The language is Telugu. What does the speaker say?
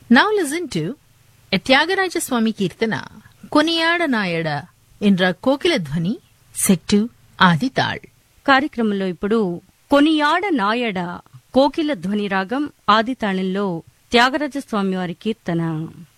Now listen to a Tyagaraja Swami Kirtana, Koniyada Nayada, in Kokila Dhwani, set to Adi Tal. కార్యక్రమంలో ఇప్పుడు కొనియాడ నాయడ కోకిల ధ్వని రాగం ఆది తాళంలో త్యాగరాజస్వామి వారి కీర్తన.